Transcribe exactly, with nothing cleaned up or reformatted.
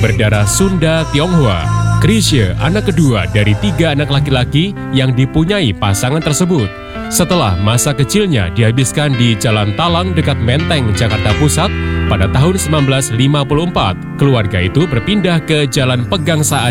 berdarah Sunda Tionghoa. Chrisye anak kedua dari tiga anak laki-laki yang dipunyai pasangan tersebut. Setelah masa kecilnya dihabiskan di Jalan Talang dekat Menteng, Jakarta Pusat, pada tahun seribu sembilan ratus lima puluh empat, keluarga itu berpindah ke Jalan Pegangsaan